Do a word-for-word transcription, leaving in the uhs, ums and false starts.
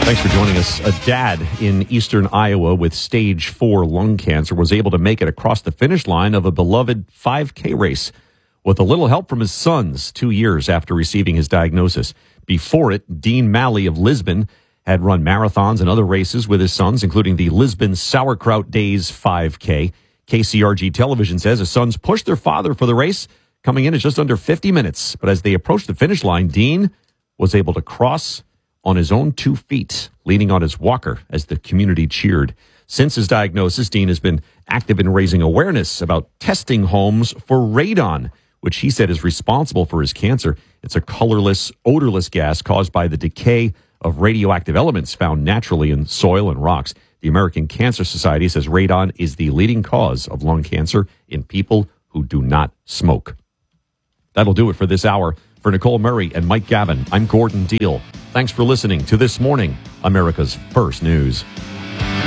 Thanks for joining us. A dad in eastern Iowa with stage four lung cancer was able to make it across the finish line of a beloved five K race with a little help from his sons two years after receiving his diagnosis. Before it, Dean Malley of Lisbon had run marathons and other races with his sons, including the Lisbon Sauerkraut Days five K. K C R G Television says his sons pushed their father for the race, coming in at just under fifty minutes. But as they approached the finish line, Dean was able to cross on his own two feet, leaning on his walker as the community cheered. Since his diagnosis, Dean has been active in raising awareness about testing homes for radon, which he said is responsible for his cancer. It's a colorless, odorless gas caused by the decay of radioactive elements found naturally in soil and rocks. The American Cancer Society says radon is the leading cause of lung cancer in people who do not smoke. That'll do it for this hour. For Nicole Murray and Mike Gavin, I'm Gordon Deal. Thanks for listening to This Morning, America's First News.